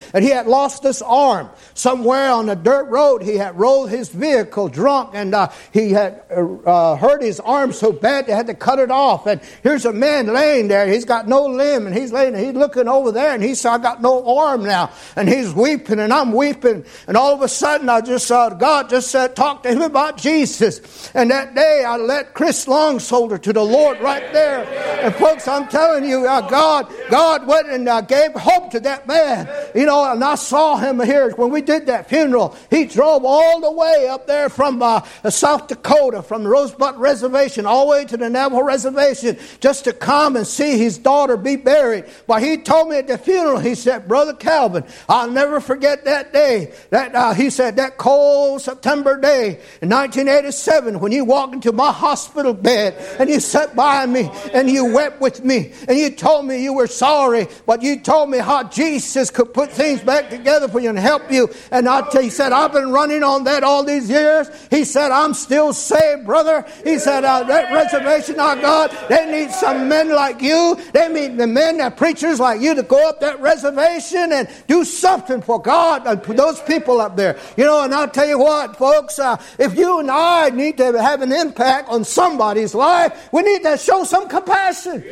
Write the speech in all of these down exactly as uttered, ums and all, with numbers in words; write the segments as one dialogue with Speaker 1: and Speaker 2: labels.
Speaker 1: And he had lost his arm. Somewhere on a dirt road, he had rolled his vehicle drunk, and uh, he had uh, hurt his arm so bad they had to cut it off. And here's a man laying there. He's got no limb, and he's laying there. He's looking over there, and he said, I got no arm now. And he's weeping, and I'm weeping. And all of a sudden, I just saw God just said, talk to him about Jesus. And that day, I led Chris Longsolder to the Lord right there. And folks, I'm telling you, uh, God, God went and uh, gave hope to that man. You know, and I saw him here when we did that funeral. He drove all the way up there from uh, South Dakota, from the Rosebud Reservation, all the way to the Navajo Reservation, just to come and see his daughter be buried. But he told me at the funeral, he said, Brother Calvin, I'll never forget that day. That uh, he said, that cold September day in nineteen eighty-seven, when you walked into my hospital bed and you sat by me and you wept with me and you told me you were sorry, but you told me how Jesus could put things back together for you and help you. And I tell you, he said, I've been running on that all these years. He said, I'm still saved, brother. He said, uh, that reservation, our God, they need some men like you. They need the men, the preachers like you to go up that reservation and do something for God and for those people up there. You know, and I'll tell you what, folks, uh, if you and I need to have an impact on somebody's life, we need to show some compassion.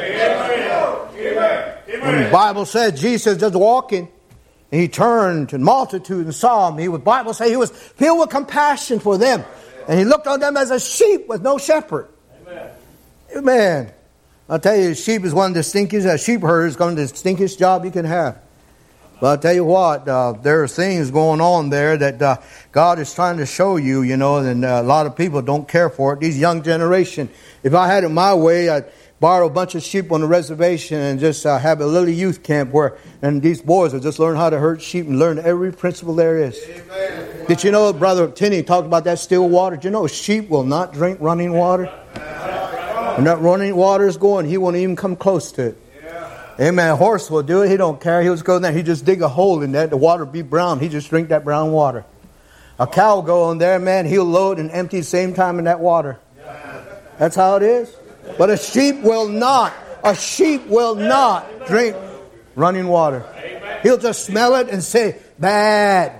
Speaker 1: Amen. Amen. When the Bible says Jesus was walking, and he turned to the multitude and saw them. He was, Bible says he was filled with compassion for them. And he looked on them as a sheep with no shepherd. Amen. Amen. I'll tell you, sheep is one of the stinkiest, a sheep herder is one of the stinkiest job you can have. But I'll tell you what, uh, there are things going on there that uh, God is trying to show you, you know, and uh, a lot of people don't care for it. These young generation, if I had it my way, I'd borrow a bunch of sheep on the reservation and just uh, have a little youth camp where, and these boys will just learn how to herd sheep and learn every principle there is. Amen. Did you know, Brother Tinney talked about that still water? Did you know sheep will not drink running water? When that running water is going, he won't even come close to it. Amen. A horse will do it. He don't care. He'll just go in there. He just dig a hole in that. The water be brown. He just drink that brown water. A cow will go in there, man. He'll load and empty the same time in that water. That's how it is. But a sheep will not. A sheep will not drink running water. He'll just smell it and say, bad.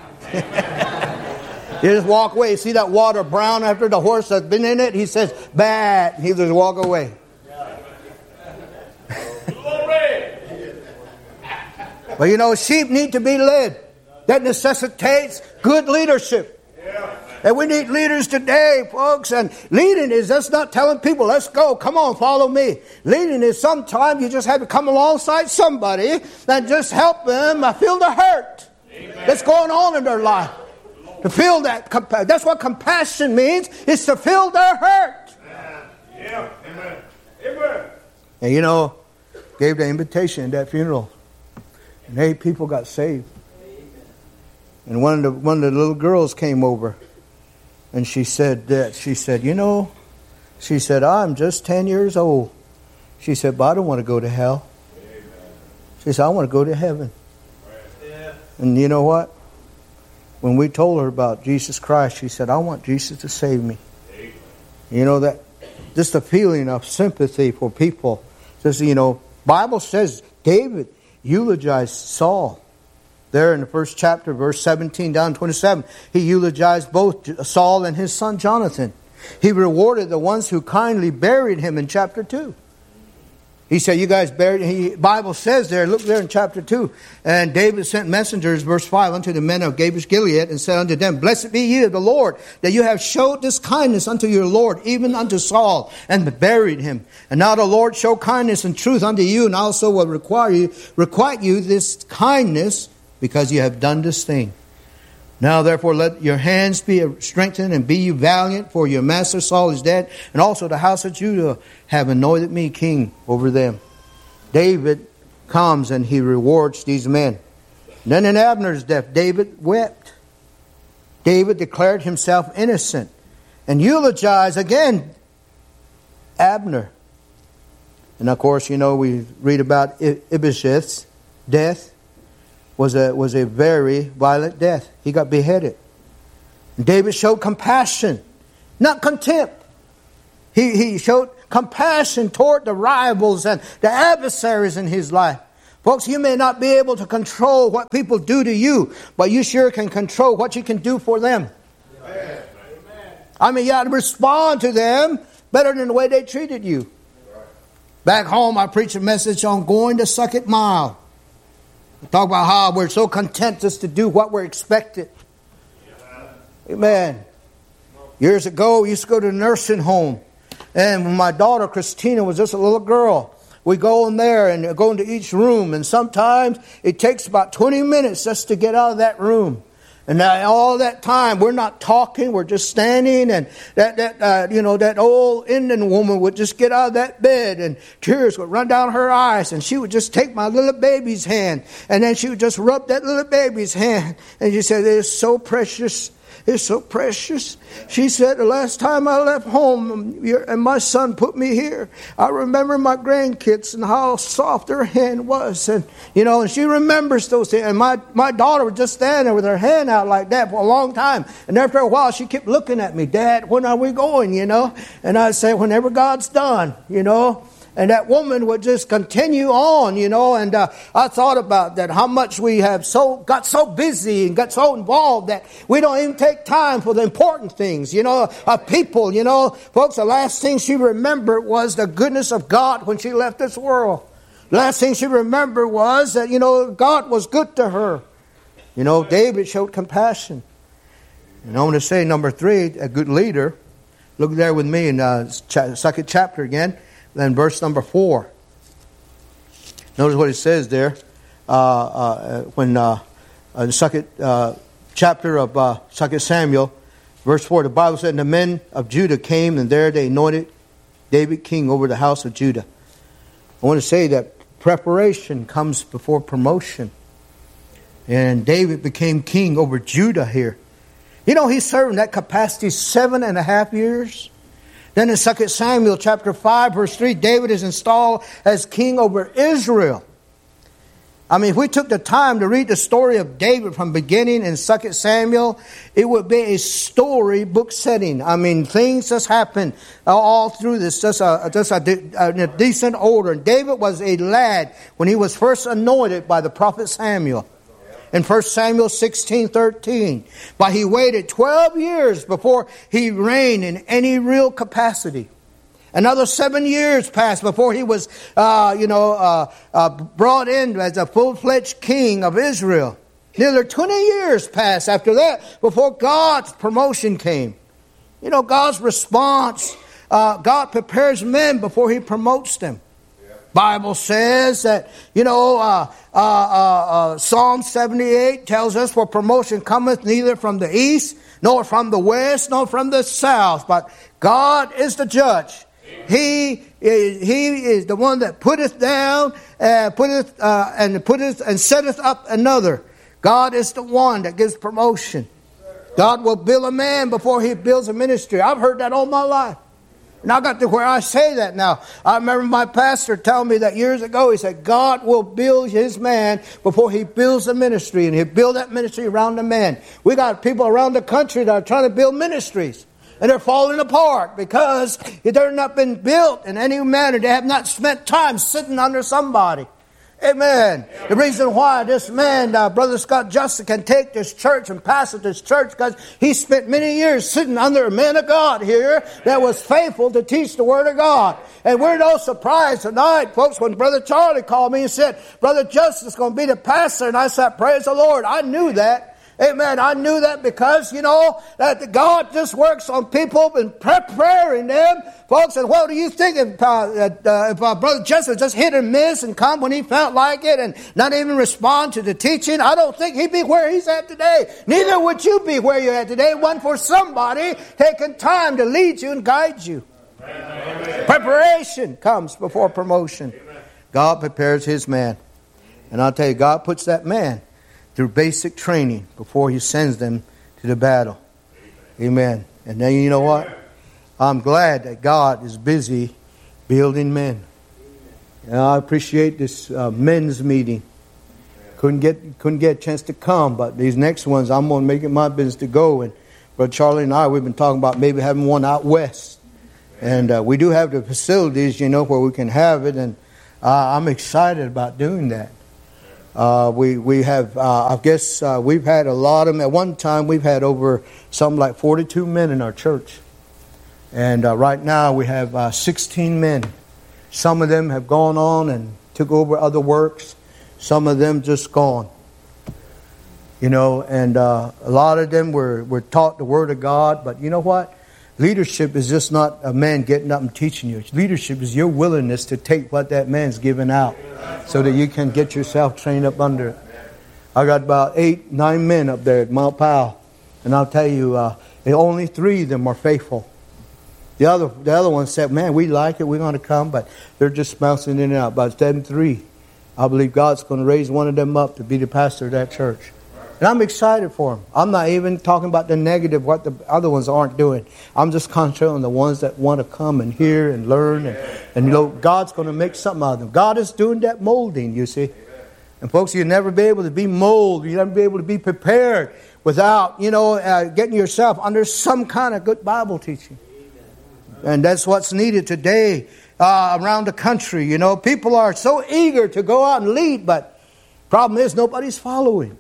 Speaker 1: You just walk away. You see that water brown after the horse has been in it? He says, bad. He'll just walk away. But you know, sheep need to be led. That necessitates good leadership. Yeah. And we need leaders today, folks. And leading is just not telling people, let's go, come on, follow me. Leading is sometimes you just have to come alongside somebody and just help them feel the hurt Amen. That's going on in their life. To feel that. That's what compassion means, is to feel their hurt. Yeah. Amen. Amen. And you know, gave the invitation at that funeral. And eight people got saved. And one of the one of the little girls came over, and she said that she said, you know, she said, I'm just ten years old. She said, but I don't want to go to hell. She said, I want to go to heaven. And you know what? When we told her about Jesus Christ, she said, I want Jesus to save me. You know, that just a feeling of sympathy for people. Just, you know, Bible says David eulogized Saul. There in the first chapter, verse seventeen down to twenty-seven, he eulogized both Saul and his son Jonathan. He rewarded the ones who kindly buried him in chapter two. He said, you guys buried him. The Bible says there, look there in chapter two. And David sent messengers, verse five, unto the men of Jabesh Gilead, and said unto them, blessed be ye of the Lord, that you have showed this kindness unto your Lord, even unto Saul, and buried him. And now the Lord show kindness and truth unto you, and also will require you, requite you this kindness, because you have done this thing. Now therefore let your hands be strengthened, and be you valiant, for your master Saul is dead, and also the house of Judah have anointed me king over them. David comes and he rewards these men. And then in Abner's death, David wept. David declared himself innocent and eulogized again Abner. And of course, you know, we read about Ishbosheth's death. Was a was a very violent death. He got beheaded. And David showed compassion, not contempt. He he showed compassion toward the rivals and the adversaries in his life. Folks, you may not be able to control what people do to you, but you sure can control what you can do for them. Amen. I mean, you ought to respond to them better than the way they treated you. Back home, I preached a message on going the second mile. I talk about how we're so content just to do what we're expected. Amen. Years ago, we used to go to a nursing home. And when my daughter, Christina, was just a little girl, we go in there and go into each room. And sometimes it takes about twenty minutes just to get out of that room. And all that time, we're not talking, we're just standing, and that, that uh, you know, that old Indian woman would just get out of that bed, and tears would run down her eyes, and she would just take my little baby's hand, and then she would just rub that little baby's hand, and she said, "It's so precious. It's so precious." She said, "The last time I left home and my son put me here, I remember my grandkids and how soft their hand was." And, you know, and she remembers those things. And my, my daughter was just standing there with her hand out like that for a long time. And after a while, she kept looking at me, "Dad, when are we going?" You know, and I said, "Whenever God's done," you know. And that woman would just continue on, you know, and uh, I thought about that, how much we have so got so busy and got so involved that we don't even take time for the important things, you know, of people, you know. Folks, the last thing she remembered was the goodness of God when she left this world. The last thing she remembered was that, you know, God was good to her. You know, David showed compassion. And I want to say, number three, a good leader. Look there with me in uh, second chapter again. Then verse number four. Notice what it says there. Uh, uh, when uh, in the second uh, chapter of uh, Second Samuel, verse four, the Bible said, "And the men of Judah came, and there they anointed David king over the house of Judah." I want to say that preparation comes before promotion. And David became king over Judah here. You know, he served in that capacity seven and a half years. Then in Second Samuel chapter five, verse three, David is installed as king over Israel. I mean, if we took the time to read the story of David from beginning in Second Samuel, it would be a storybook setting. I mean, things just happen all through this, just a, just a, a decent order. And David was a lad when he was first anointed by the prophet Samuel. In First Samuel sixteen thirteen. But he waited twelve years before he reigned in any real capacity. Another seven years passed before he was, uh, you know, uh, uh, brought in as a full-fledged king of Israel. Nearly twenty years passed after that before God's promotion came. You know, God's response, uh, God prepares men before he promotes them. Bible says that, you know, uh, uh, uh, uh, Psalm seventy-eight tells us, "For promotion cometh neither from the east, nor from the west, nor from the south, but God is the judge. He is, he is the one that putteth down, uh, putteth uh, and putteth and setteth up another. God is the one that gives promotion. God will build a man before he builds a ministry." I've heard that all my life. And I got to where I say that now. I remember my pastor telling me that years ago. He said, God will build his man before he builds a ministry. And he'll build that ministry around the man. We got people around the country that are trying to build ministries. And they're falling apart because they're not been built in any manner. They have not spent time sitting under somebody. Amen. The reason why this man, uh, Brother Scott Justice, can take this church and pastor this church, because he spent many years sitting under a man of God here that was faithful to teach the Word of God. And we're no surprise tonight, folks, when Brother Charlie called me and said, "Brother Justice is going to be the pastor." And I said, "Praise the Lord." I knew that. Amen. I knew that because, you know, that God just works on people and preparing them. Folks, and what do you think if, uh, uh, if uh, Brother Jesse just hit and miss and come when he felt like it and not even respond to the teaching? I don't think he'd be where he's at today. Neither would you be where you're at today. One for somebody taking time to lead you and guide you. Amen. Preparation comes before promotion. Amen. God prepares his man. And I'll tell you, God puts that man through basic training before he sends them to the battle. Amen. And then you know what? I'm glad that God is busy building men. And I appreciate this uh, men's meeting. Couldn't get couldn't get a chance to come, but these next ones I'm going to make it my business to go. And Brother Charlie and I, we've been talking about maybe having one out west. And uh, we do have the facilities, you know, where we can have it. And uh, I'm excited about doing that. Uh, we we have, uh, I guess, uh, we've had a lot of them. At one time, we've had over something like forty-two men in our church. And uh, right now, we have uh, sixteen men. Some of them have gone on and took over other works. Some of them just gone. You know, and uh, a lot of them were, were taught the Word of God. But you know what? Leadership is just not a man getting up and teaching you. Leadership is your willingness to take what that man's giving out so that you can get yourself trained up under it. I got about eight, nine men up there at Mount Powell. And I'll tell you, uh, only three of them are faithful. The other the other one said, man, we like it, we're going to come, but they're just bouncing in and out. About them three, I believe God's going to raise one of them up to be the pastor of that church. And I'm excited for them. I'm not even talking about the negative, what the other ones aren't doing. I'm just concentrating on the ones that want to come and hear and learn. And, and you know, God's going to make something out of them. God is doing that molding, you see. And folks, you'll never be able to be molded. You'll never be able to be prepared without, you know, uh, getting yourself under some kind of good Bible teaching. And that's what's needed today uh, around the country. You know, people are so eager to go out and lead, but problem is nobody's following.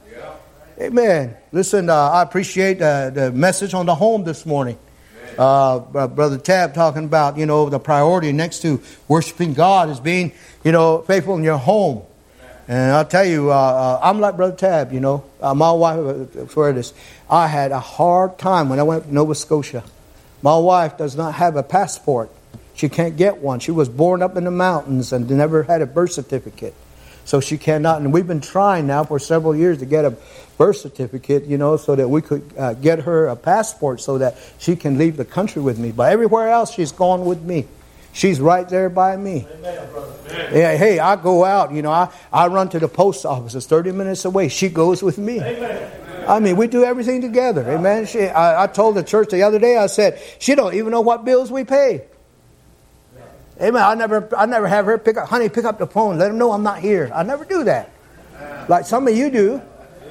Speaker 1: Amen. Listen, uh, I appreciate uh, the message on the home this morning. Uh, Brother Tab talking about, you know, the priority next to worshiping God is being, you know, faithful in your home. And I'll tell you, uh, uh, I'm like Brother Tab, you know. Uh, my wife, uh, swear this, I had a hard time when I went to Nova Scotia. My wife does not have a passport. She can't get one. She was born up in the mountains and never had a birth certificate. So she cannot, and we've been trying now for several years to get a birth certificate, you know, so that we could uh, get her a passport so that she can leave the country with me. But everywhere else, she's gone with me. She's right there by me. Amen, brother. Yeah, hey, I go out, you know, I, I run to the post office. It's thirty minutes away. She goes with me. Amen. I mean, we do everything together. Amen. She, I, I told the church the other day, I said, she don't even know what bills we pay. Amen. I never, I never have her pick up, honey, pick up the phone. Let them know I'm not here. I never do that. Like some of you do.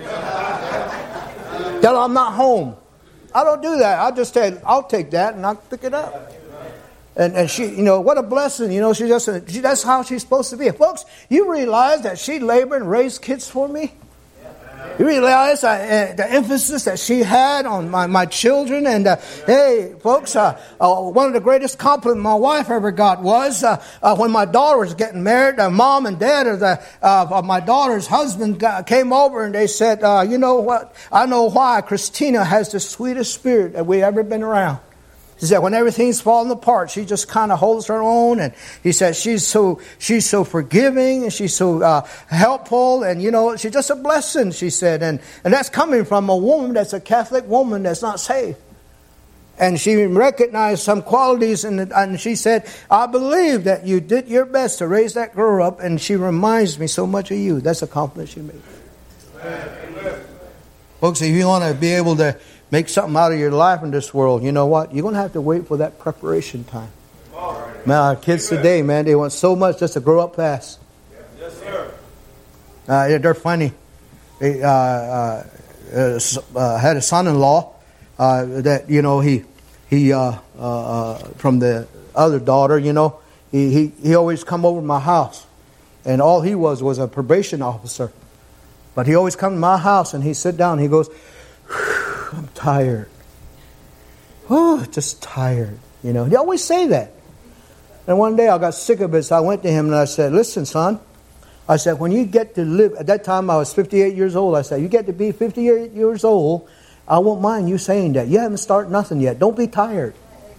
Speaker 1: Tell them I'm not home. I don't do that. I just say, I'll take that and I'll pick it up. And and she, you know, what a blessing. You know, she just, she, that's how she's supposed to be. Folks, you realize that she labored and raised kids for me? You realize uh, the emphasis that she had on my, my children. And, uh, hey, folks, uh, uh, one of the greatest compliments my wife ever got was uh, uh, when my daughter was getting married, uh, mom and dad of, the, uh, of my daughter's husband got, came over and they said, uh, you know what, I know why Christina has the sweetest spirit that we've ever been around. He said, when everything's falling apart, she just kind of holds her own. And he said, she's so she's so forgiving and she's so uh, helpful. And, you know, she's just a blessing, she said. And, and that's coming from a woman that's a Catholic woman that's not saved. And she recognized some qualities. And, and she said, I believe that you did your best to raise that girl up. And she reminds me so much of you. That's a compliment she made. Amen. Folks, if you want to be able to make something out of your life in this world, you know what? You're going to have to wait for that preparation time. Man, our kids today, man, they want so much just to grow up fast. Yes, sir. Uh, they're funny. They uh, uh, uh, had a son-in-law uh, that, you know, he, he uh, uh, from the other daughter, you know, he, he, he always come over to my house. And all he was was a probation officer. But he always come to my house and he sit down and he goes, I'm tired. Oh, just tired. You know, he always say that. And one day I got sick of it, so I went to him and I said, listen, son. I said, when you get to live, at that time I was fifty-eight years old. I said, you get to be fifty-eight years old, I won't mind you saying that. You haven't started nothing yet. Don't be tired.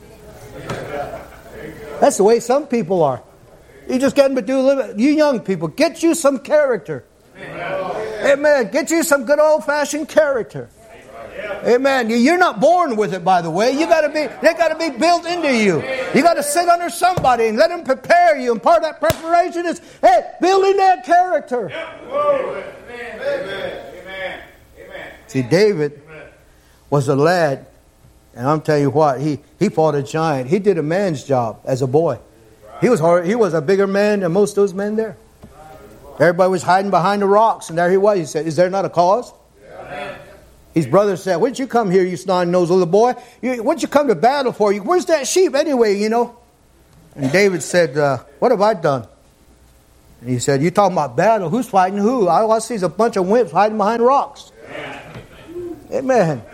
Speaker 1: That's the way some people are. You just getting to do a little bit. You young people, get you some character. Amen. Get you some good old-fashioned character. Amen. You're not born with it, by the way. You got to be. They got to be built into you. You got to sit under somebody and let them prepare you. And part of that preparation is, hey, building that character. Amen. Amen. Amen. See, David was a lad, and I'm telling you what, he he fought a giant. He did a man's job as a boy. He was hard, he was a bigger man than most of those men there. Everybody was hiding behind the rocks, and there he was. He said, "Is there not a cause?" Yeah. His brother said, "What'd you come here, you snot-nosed little boy? You, what'd you come to battle for? Where's that sheep anyway, you know?" And David said, uh, "What have I done?" And he said, you talking about battle? Who's fighting who? All I see is a bunch of wimps hiding behind rocks. Amen.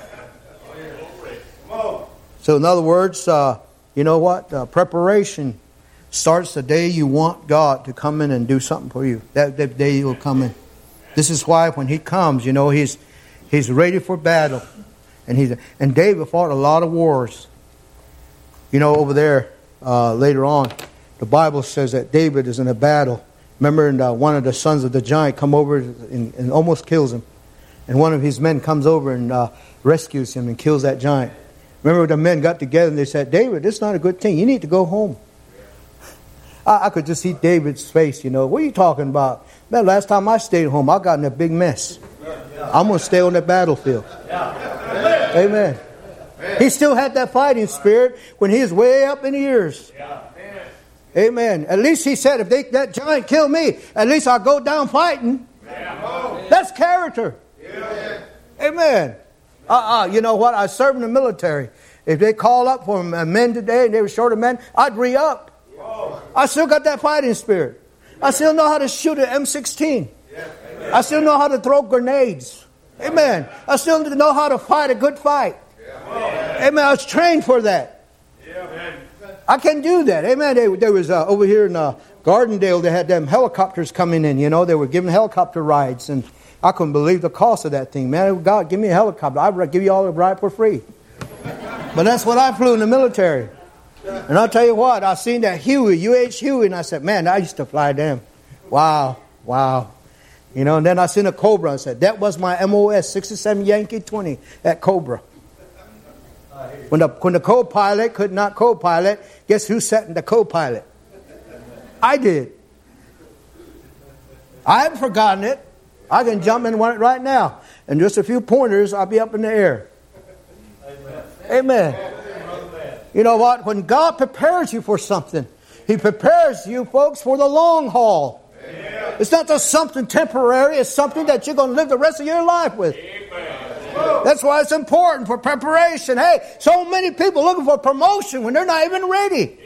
Speaker 1: So in other words, uh, you know what? Uh, preparation starts the day you want God to come in and do something for you. That, that day He will come in. This is why when He comes, you know, He's He's ready for battle. And he's and David fought a lot of wars. You know, over there, uh, later on, the Bible says that David is in a battle. Remember, and, uh, one of the sons of the giant come over and, and almost kills him. And one of his men comes over and uh, rescues him and kills that giant. Remember, the men got together and they said, David, this is not a good thing. You need to go home. I, I could just see David's face, you know. What are you talking about? Man, last time I stayed home, I got in a big mess. I'm going to stay on the battlefield. Amen. He still had that fighting spirit when he was way up in years. Amen. At least he said, if they, that giant kill me, at least I'll go down fighting. That's character. Amen. Uh-uh. You know what? I served in the military. If they call up for men today and they were short of men, I'd re-up. I still got that fighting spirit. I still know how to shoot an M sixteen. I still know how to throw grenades. Amen. I still know how to fight a good fight. Amen. I was trained for that. I can do that. Amen. They, there was uh, over here in uh, Gardendale, they had them helicopters coming in. You know, they were giving helicopter rides, and I couldn't believe the cost of that thing. Man, God, give me a helicopter. I'd give you all a ride for free. But that's what I flew in the military. And I'll tell you what, I seen that Huey, U H Huey, and I said, man, I used to fly them. Wow, wow. You know, and then I seen a Cobra and said, that was my M O S sixty-seven Yankee twenty at Cobra. When the, when the co-pilot could not co-pilot, guess who sat in the co-pilot? I did. I haven't forgotten it. I can jump in one right now. And just a few pointers, I'll be up in the air. Amen. Amen. You know what? When God prepares you for something, He prepares you, folks, for the long haul. Amen. It's not just something temporary. It's something that you're going to live the rest of your life with. Amen. That's why it's important for preparation. Hey, so many people looking for promotion when they're not even ready.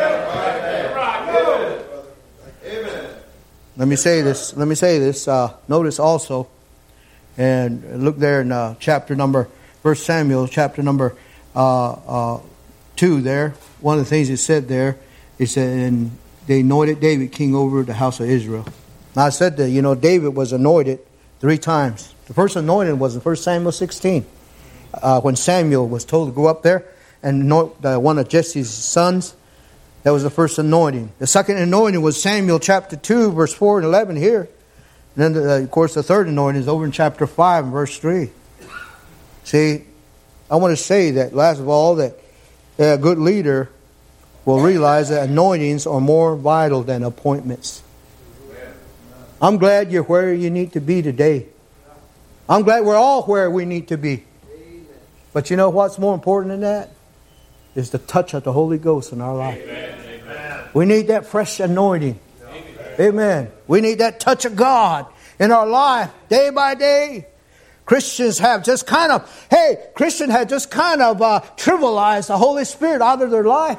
Speaker 1: Amen. Amen. Let me say this. Let me say this. Uh, notice also, and look there in uh, chapter number, First Samuel, chapter number uh, uh, two. There, one of the things it said there, it said, and they anointed David king over the house of Israel. Now I said that, you know, David was anointed three times. The first anointing was in First Samuel sixteen, uh, when Samuel was told to go up there and anoint uh, one of Jesse's sons. That was the first anointing. The second anointing was Samuel chapter two, verse four and eleven here. And then, uh, of course, the third anointing is over in chapter five and verse three. See, I want to say that, last of all, that a good leader will realize that anointings are more vital than appointments. I'm glad you're where you need to be today. I'm glad we're all where we need to be. But you know what's more important than that? Is the touch of the Holy Ghost in our life. Amen. We need that fresh anointing. Amen. Amen. We need that touch of God in our life day by day. Christians have just kind of, hey, Christians have just kind of uh, trivialized the Holy Spirit out of their life.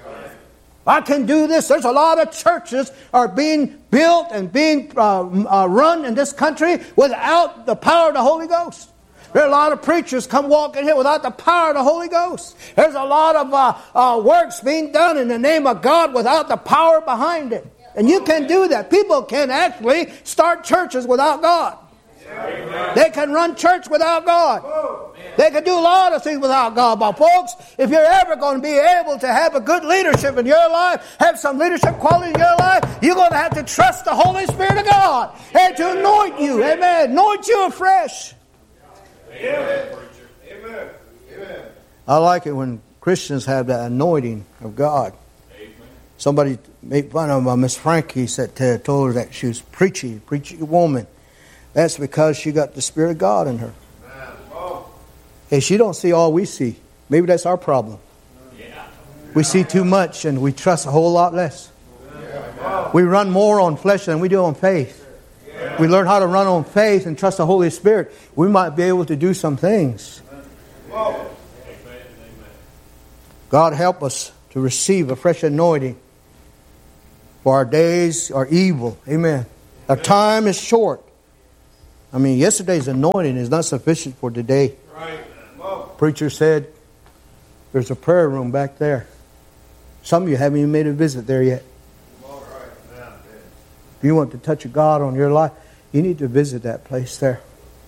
Speaker 1: I can do this. There's a lot of churches are being built and being uh, uh, run in this country without the power of the Holy Ghost. There are a lot of preachers come walking here without the power of the Holy Ghost. There's a lot of uh, uh, works being done in the name of God without the power behind it. And you can do that. People can actually start churches without God. They can run church without God. They can do a lot of things without God. But folks, if you're ever going to be able to have a good leadership in your life, have some leadership quality in your life, you're going to have to trust the Holy Spirit of God and to anoint you. Amen. Anoint you afresh. Amen. Amen. Amen. I like it when Christians have that anointing of God. Amen. Somebody made fun of uh, Miss Frankie, said, told her that she was preachy, preachy woman. That's because she got the Spirit of God in her. Oh. Hey, she don't see all we see. Maybe that's our problem. Yeah. We see too much and we trust a whole lot less. Yeah. We run more on flesh than we do on faith. Yeah. We learn how to run on faith and trust the Holy Spirit. We might be able to do some things. Amen. God help us to receive a fresh anointing. For our days are evil. Amen. Our time is short. I mean, yesterday's anointing is not sufficient for today.
Speaker 2: Right.
Speaker 1: Preacher said, there's a prayer room back there. Some of you haven't even made a visit there yet. If you want the touch of God on your life, you need to visit that place there.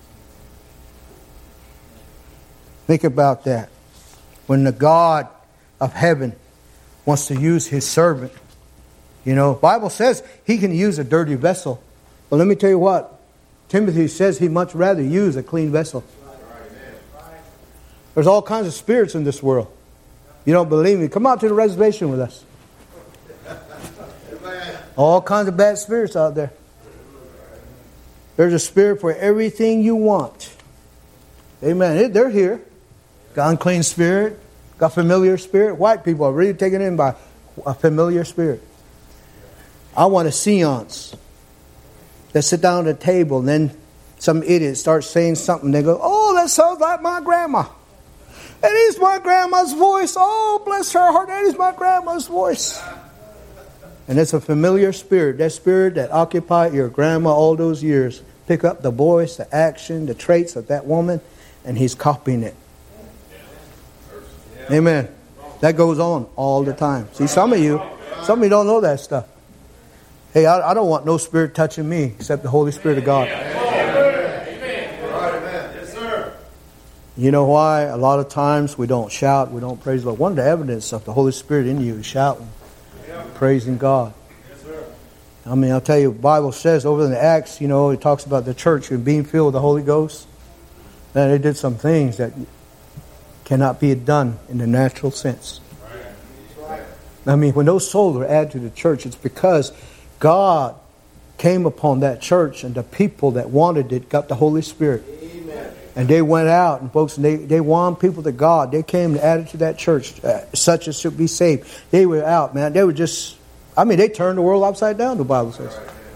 Speaker 1: Think about that. When the God of heaven wants to use His servant, you know, the Bible says He can use a dirty vessel. But let me tell you what, Timothy says he'd much rather use a clean vessel. There's all kinds of spirits in this world. You don't believe me? Come out to the reservation with us. All kinds of bad spirits out there. There's a spirit for everything you want. Amen. They're here. Got unclean spirit. Got familiar spirit. White people are really taken in by a familiar spirit. I want a seance. They sit down at a table and then some idiot starts saying something. They go, oh, that sounds like my grandma. That is my grandma's voice. Oh, bless her heart. That is my grandma's voice. And it's a familiar spirit. That spirit that occupied your grandma all those years. Pick up the voice, the action, the traits of that woman, and he's copying it. Amen. That goes on all the time. See, some of you, some of you don't know that stuff. Hey, I, I don't want no spirit touching me except the Holy Spirit of God. You know why? A lot of times we don't shout, we don't praise the Lord. One of the evidence of the Holy Spirit in you is shouting, praising God. I mean, I'll tell you, the Bible says over in the Acts, you know, it talks about the church and being filled with the Holy Ghost. And they did some things that cannot be done in the natural sense. I mean, when those souls are added to the church, it's because God came upon that church and the people that wanted it got the Holy Spirit. Amen. And they went out and folks, they, they won people to God. They came and added to that church, uh, such as should be saved. They were out, man. They were just, I mean, they turned the world upside down, the Bible says.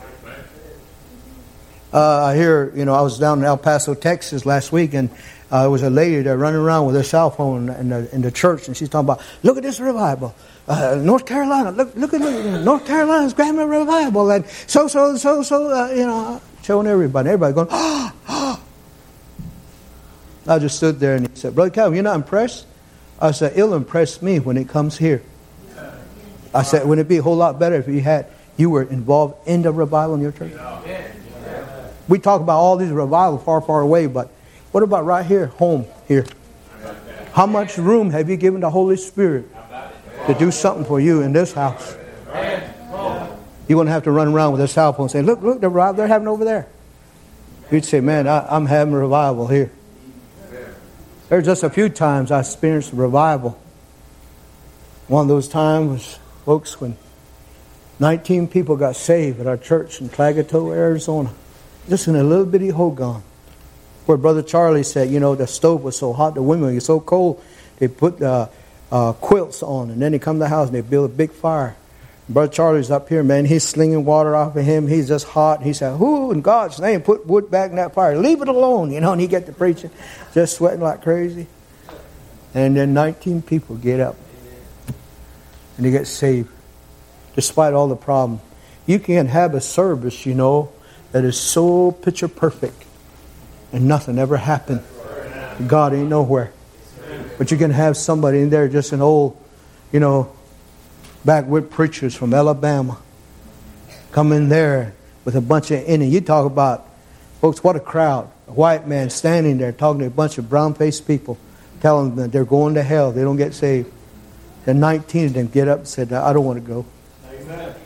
Speaker 1: Uh, I hear, you know, I was down in El Paso, Texas last week, and uh, there was a lady there running around with her cell phone in the, in the church, and she's talking about, look at this revival. Uh, North Carolina, look, look at look, North Carolina's Grammar Revival, and so, so, so, so, uh, you know, showing everybody. Everybody going, oh, oh. I just stood there and he said, Brother Calvin, you're not impressed? I said, it'll impress me when it comes here. I said, wouldn't it be a whole lot better if you had, you were involved in the revival in your church? We talk about all these revivals far, far away, but what about right here, home, here? How much room have you given the Holy Spirit to do something for you in this house? You're going to have to run around with a cell phone and say, look, look, the revival they're having over there. You'd say, man, I, I'm having a revival here. There's just a few times I experienced a revival. One of those times was, folks, when nineteen people got saved at our church in Clagato, Arizona. Just in a little bitty hogan. Where Brother Charlie said, you know, the stove was so hot, the women were so cold, they put uh, uh, quilts on. And then they come to the house and they build a big fire. Brother Charlie's up here, man. He's slinging water off of him. He's just hot. He said, who in God's name put wood back in that fire? Leave it alone, you know. And he get to preaching, just sweating like crazy. And then nineteen people get up. And they get saved. Despite all the problem. You can have a service, you know, that is so picture perfect. And nothing ever happened. God ain't nowhere. But you can have somebody in there, just an old, you know, backward preachers from Alabama, come in there with a bunch of Indians. You talk about, folks, what a crowd. A white man standing there talking to a bunch of brown-faced people, telling them that they're going to hell. They don't get saved. And nineteen of them get up and said, I don't want to go. Amen.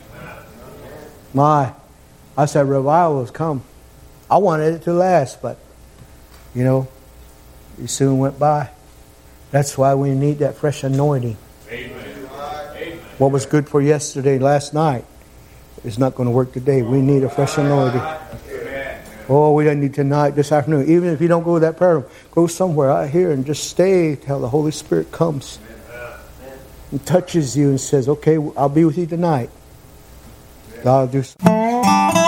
Speaker 1: My, I said, revival has come. I wanted it to last, but, you know, it soon went by. That's why we need that fresh anointing. Amen. What was good for yesterday, last night, is not going to work today. We need a fresh anointing. Oh, we don't need tonight, this afternoon. Even if you don't go to that prayer room, go somewhere out here and just stay till the Holy Spirit comes and touches you and says, okay, I'll be with you tonight. God will do something.